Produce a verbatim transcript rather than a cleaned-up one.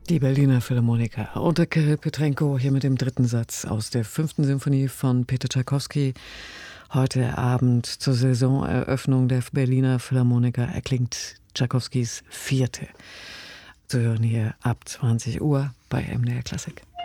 Die Berliner Philharmoniker unter Kirill Petrenko hier mit dem dritten Satz aus der fünften Symphonie von Peter Tschaikowski. Heute Abend zur Saisoneröffnung der Berliner Philharmoniker erklingt Tschaikowskis vierte. Zu hören hier ab zwanzig Uhr bei M D R Klassik.